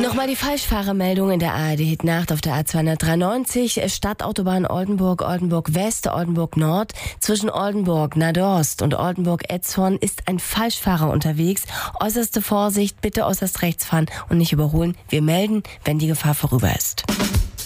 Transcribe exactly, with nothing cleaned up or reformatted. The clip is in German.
Nochmal die Falschfahrermeldung in der A R D-Nacht auf der A zweihundertdreiundneunzig, Stadtautobahn Oldenburg, Oldenburg West, Oldenburg Nord. Zwischen Oldenburg, Nadorst und Oldenburg-Etzhorn ist ein Falschfahrer unterwegs. Äußerste Vorsicht, bitte äußerst rechts fahren und nicht überholen. Wir melden, wenn die Gefahr vorüber ist.